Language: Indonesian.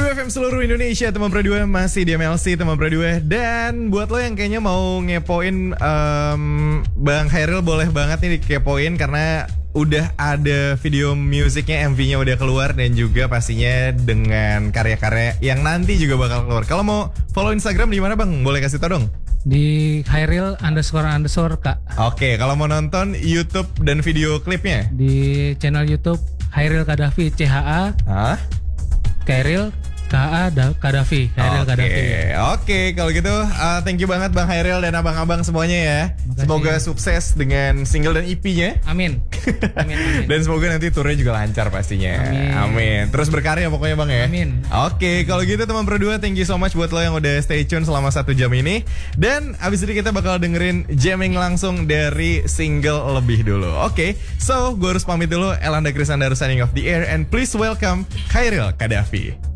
Pro 2 FM seluruh Indonesia, teman Pro 2 masih di MLC, teman Pro 2. Dan buat lo yang kayaknya mau ngepoin Bang Khairil, boleh banget nih dikepoin karena udah ada video musiknya, MV-nya udah keluar dan juga pastinya dengan karya-karya yang nanti juga bakal keluar. Kalau mau follow Instagram di mana Bang? Boleh kasih tau dong? Di Khairil _ Kak. Oke, kalau mau nonton YouTube dan video klipnya? Di channel YouTube Khairil Kadafi, CHA. Hah? Khairil Kadafi. Oke, kalau gitu thank you banget Bang Khairil dan abang-abang semuanya ya. Makasih. Semoga sukses dengan single dan EP-nya. Amin. Dan semoga nanti turnya juga lancar pastinya. Amin. Terus berkarya pokoknya Bang ya. Amin. Oke, kalau gitu teman Pro 2, thank you so much buat lo yang udah stay tune selama 1 jam ini. Dan abis ini kita bakal dengerin jamming langsung dari single lebih dulu. Oke, so gue harus pamit dulu. Elanda Krisandar signing off the air and please welcome Khairil Kadafi.